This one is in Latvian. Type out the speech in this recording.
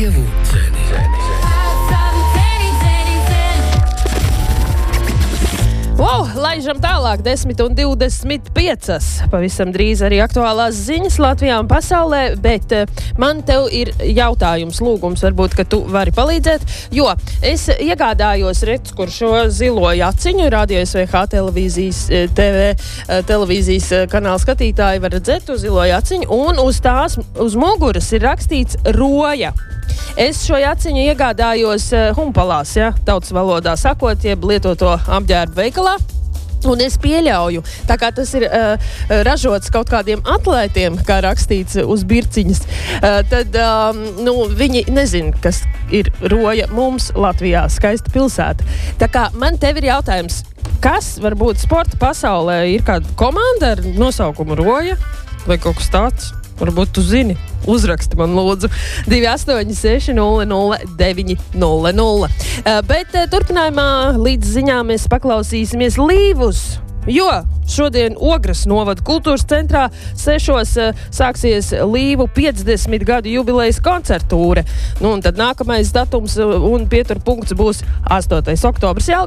Dievu ceni. Wow, laižam tālāk, 10:25. Pavisam drīz arī aktuālās ziņas Latvijā un pasaulē, bet man tev ir jautājums, lūgums, varbūt, ka tu vari palīdzēt, jo es iegādājos kur šo zilo jaciņu, Radio SVH televīzijas kanāla skatītāji var redzēt to zilo jaciņu, un uz muguras ir rakstīts roja. Es šo jaciņu iegādājos Humpalās, tautas valodā sakot, jeb lietoto apģērbu veikalā. Un es pieļauju, tā kā tas ir ražots kaut kādiem atlētiem, kā rakstīts uz birciņas, tad viņi nezin, kas ir roja mums Latvijā, skaista pilsēta. Tā kā man tev ir jautājums, kas varbūt sporta pasaulē ir kāda komanda ar nosaukumu roja vai kaut kas tāds? Varbūt tu zini. Uzraksti man lūdzu 286 00 900. Bet turpinājumā līdz ziņām mēs paklausīsimies Līvus, jo šodien Ogres novada kultūras centrā 6 sāksies Līvu 50 gadu jubilejas koncertūre. Un tad nākamais datums un pieturpunkts būs 8. oktobrs.